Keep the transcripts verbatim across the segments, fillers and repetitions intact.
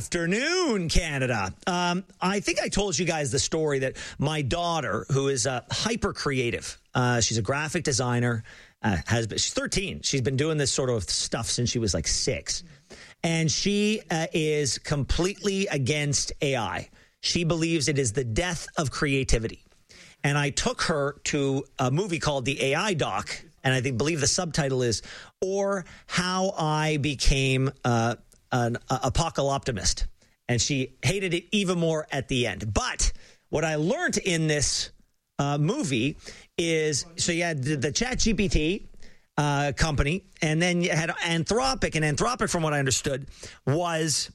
afternoon, Canada. Um, I think I told you guys the story that my daughter, who is uh, hyper creative, uh, she's a graphic designer, uh, has been, she's thirteen. She's been doing this sort of stuff since she was like six. And she uh, is completely against A I. She believes it is the death of creativity. And I took her to a movie called The A I Doc, and I think believe the subtitle is "Or How I Became uh, an uh, Apocalyptimist," and she hated it even more at the end. But what I learned in this uh, movie is, so you had the, the ChatGPT uh, company, and then you had Anthropic, and Anthropic, from what I understood, was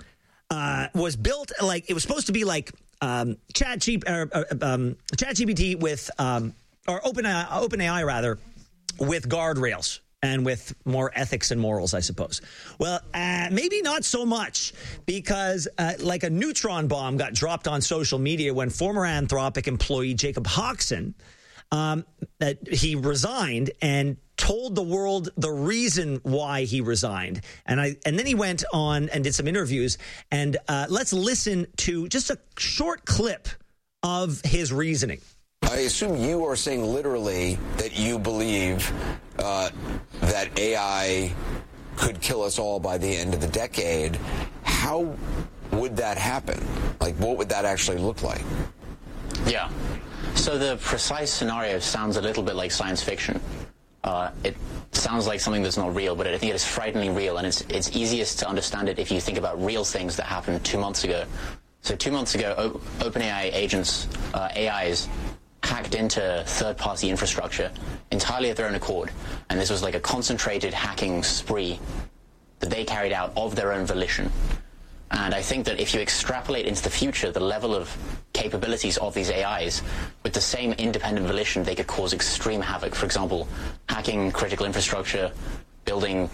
uh, was built like it was supposed to be like um, Chat or, uh, um, ChatGPT with um, or OpenAI, OpenAI rather, with guardrails and with more ethics and morals, I suppose. Well, uh, maybe not so much, because uh, like a neutron bomb got dropped on social media when former Anthropic employee Jacob Hoxton, um, uh, he resigned and told the world the reason why he resigned. And I and then he went on and did some interviews. And uh, let's listen to just a short clip of his reasoning. I assume you are saying literally that you believe uh, that A I could kill us all by the end of the decade. How would that happen? Like, what would that actually look like? Yeah. So the precise scenario sounds a little bit like science fiction. Uh, it sounds like something that's not real, but I think it is frighteningly real, and it's it's easiest to understand it if you think about real things that happened two months ago. So two months ago, o- OpenAI agents, uh, A Is, hacked into third-party infrastructure entirely at their own accord, and this was like a concentrated hacking spree that they carried out of their own volition. And I think that if you extrapolate into the future the level of capabilities of these A Is, with the same independent volition, they could cause extreme havoc. For example, hacking critical infrastructure, building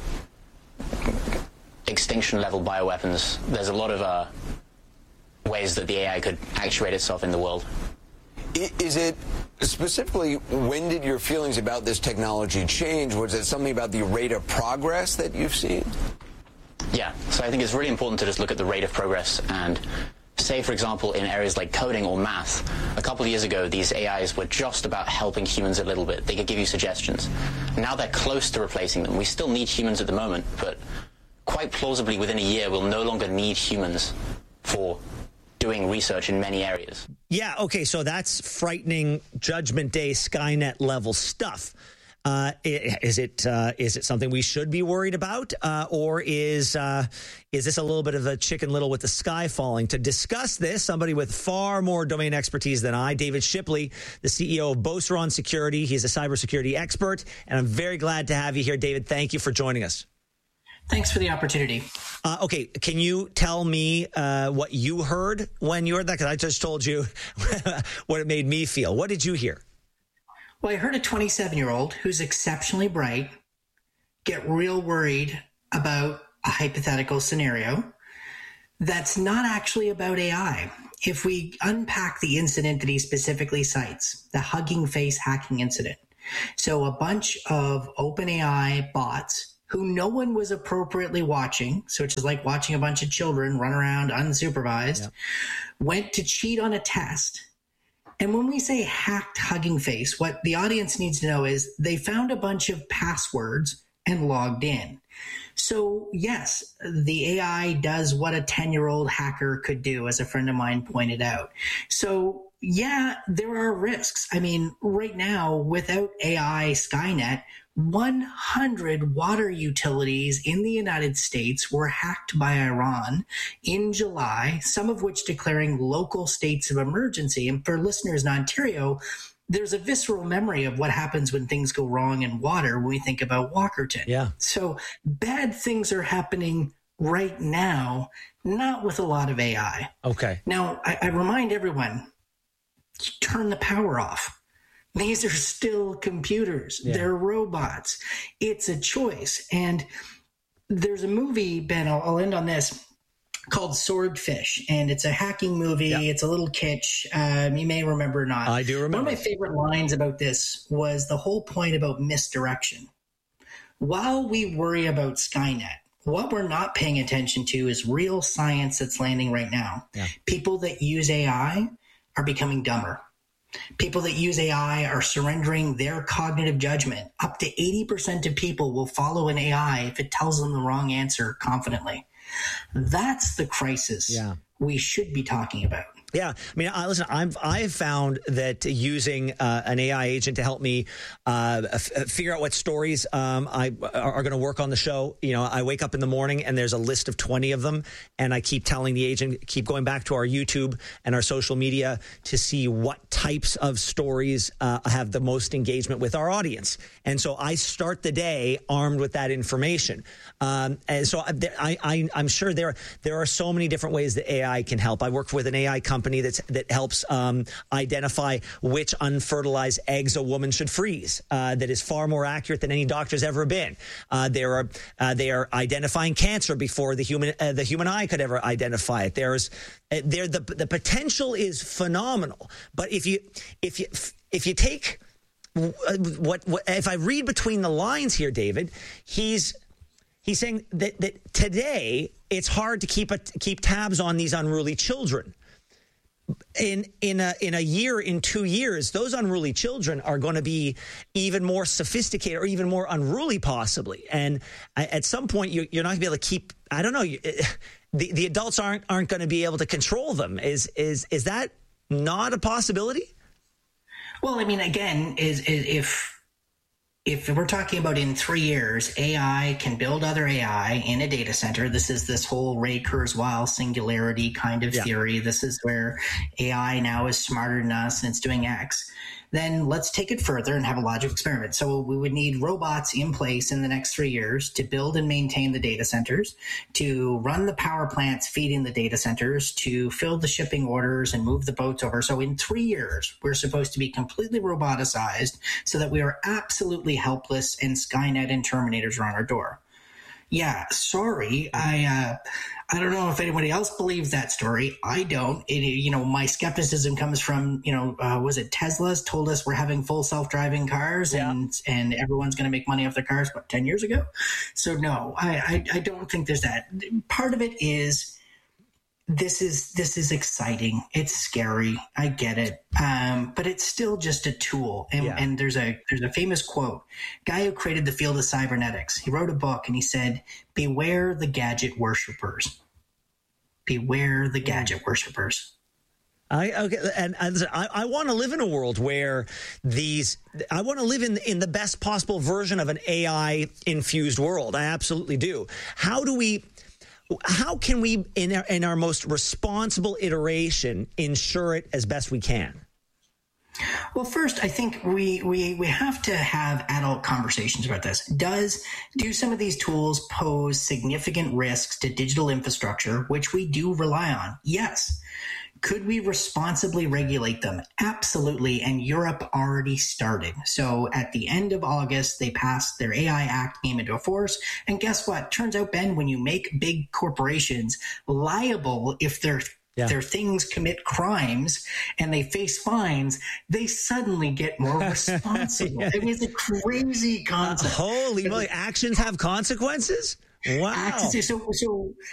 extinction-level bioweapons. There's a lot of uh, ways that the A I could actuate itself in the world. Is it specifically, when did your feelings about this technology change? Was it something about the rate of progress that you've seen? Yeah, so I think it's really important to just look at the rate of progress and say, for example, in areas like coding or math, a couple of years ago, these A Is were just about helping humans a little bit. They could give you suggestions. Now they're close to replacing them. We still need humans at the moment, but quite plausibly within a year, we'll no longer need humans for doing research in many areas. Yeah, okay, so that's frightening Judgment Day Skynet level stuff. Uh, is it uh, is it something we should be worried about, uh, or is uh, is this a little bit of a Chicken Little with the sky falling? To discuss this, somebody with far more domain expertise than I, David Shipley, the C E O of Beauceron Security. He's a cybersecurity expert, and I'm very glad to have you here, David. Thank you for joining us. Thanks for the opportunity. Uh, okay, can you tell me uh, what you heard when you heard that? Because I just told you what it made me feel. What did you hear? Well, I heard a twenty-seven-year-old who's exceptionally bright get real worried about a hypothetical scenario that's not actually about A I. If we unpack the incident that he specifically cites, the Hugging Face hacking incident, so a bunch of OpenAI bots who no one was appropriately watching, so it's just like watching a bunch of children run around unsupervised, yep. went to cheat on a test. And when we say hacked Hugging Face, what the audience needs to know is they found a bunch of passwords and logged in. So yes, the A I does what a ten-year-old hacker could do, as a friend of mine pointed out. So yeah, there are risks. I mean, right now, without A I Skynet, one hundred water utilities in the United States were hacked by Iran in July, some of which declaring local states of emergency. And for listeners in Ontario, there's a visceral memory of what happens when things go wrong in water when we think about Walkerton. Yeah. So bad things are happening right now, not with a lot of A I. Okay. Now, I, I remind everyone, turn the power off. These are still computers. Yeah. They're robots. It's a choice. And there's a movie, Ben, I'll, I'll end on this, called Swordfish. And it's a hacking movie. Yeah. It's a little kitsch. Um, you may remember or not. I do remember. One of my favorite lines about this was the whole point about misdirection. While we worry about Skynet, What we're not paying attention to is real science that's landing right now. Yeah. People that use A I are becoming dumber. People that use A I are surrendering their cognitive judgment. Up to eighty percent of people will follow an A I if it tells them the wrong answer confidently. That's the crisis yeah. we should be talking about. Yeah, I mean, I, listen, I've I've found that using uh, an A I agent to help me uh, f- figure out what stories um, I are, are going to work on the show. You know, I wake up in the morning and there's a list of twenty of them, and I keep telling the agent, keep going back to our YouTube and our social media to see what types of stories uh, have the most engagement with our audience. And so I start the day armed with that information. Um, and so I, I, I'm sure there there are so many different ways that A I can help. I work with an A I company. Company that's, that helps um, identify which unfertilized eggs a woman should freeze. Uh, that is far more accurate than any doctor's ever been. Uh, there are uh, they are identifying cancer before the human uh, the human eye could ever identify it. There's uh, there the the potential is phenomenal. But if you if you if you take what, what if I read between the lines here, David, he's. He's saying that, that today it's hard to keep a, keep tabs on these unruly children. In in a in a year, in two years, those unruly children are going to be even more sophisticated or even more unruly, possibly. And at some point, you, you're not going to be able to keep. I don't know. You, the the adults aren't aren't going to be able to control them. Is is is that not a possibility? Well, I mean, again, is, is if. If we're talking about in three years, A I can build other A I in a data center. This is this whole Ray Kurzweil singularity kind of yeah. theory. This is where A I now is smarter than us and it's doing X. Then let's take it further and have a logical experiment. So we would need robots in place in the next three years to build and maintain the data centers, to run the power plants feeding the data centers, to fill the shipping orders and move the boats over. So in three years, we're supposed to be completely roboticized so that we are absolutely helpless and Skynet and Terminators are on our door. Yeah, sorry. I uh, I don't know if anybody else believes that story. I don't. It, you know, my skepticism comes from, you know, uh, was it Tesla's told us we're having full self-driving cars yeah. and and everyone's going to make money off their cars, what, ten years ago? So no, I, I, I don't think there's that. Part of it is this is this is exciting. It's scary. I get it. Um, but it's still just a tool. And, yeah. and there's a there's a famous quote. Guy who created the field of cybernetics. He wrote a book and he said, "Beware the gadget worshippers. Beware the gadget worshippers." I okay, and, and I, I want to live in a world where these. I want to live in in the best possible version of an A I infused world. I absolutely do. How do we? How can we, in our, in our most responsible iteration, ensure it as best we can? Well, first, I think we, we, we have to have adult conversations about this. Does do some of these tools pose significant risks to digital infrastructure, which we do rely on? Yes. Could we responsibly regulate them? Absolutely. And Europe already started. So at the end of August, they passed their A I Act, came into force. And guess what? Turns out, Ben, when you make big corporations liable if their yeah. their things commit crimes and they face fines, they suddenly get more responsible. yeah. I mean, it's a crazy concept. Uh, holy moly. Actions have consequences? Wow. Actions, so, so